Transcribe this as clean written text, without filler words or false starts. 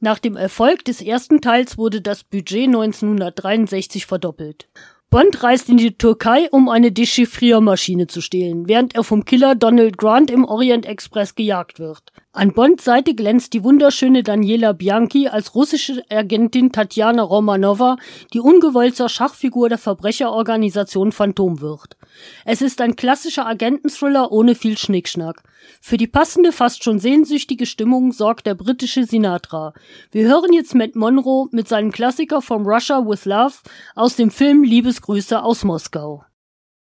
Nach dem Erfolg des ersten Teils wurde das Budget 1963 verdoppelt. Bond reist in die Türkei, um eine Dechiffriermaschine zu stehlen, während er vom Killer Donald Grant im Orient Express gejagt wird. An Bonds Seite glänzt die wunderschöne Daniela Bianchi als russische Agentin Tatjana Romanova, die ungewollt zur Schachfigur der Verbrecherorganisation Phantom wird. Es ist ein klassischer Agententhriller ohne viel Schnickschnack. Für die passende, fast schon sehnsüchtige Stimmung sorgt der britische Sinatra. Wir hören jetzt Matt Monro mit seinem Klassiker From Russia with Love aus dem Film Liebesgrüße aus Moskau.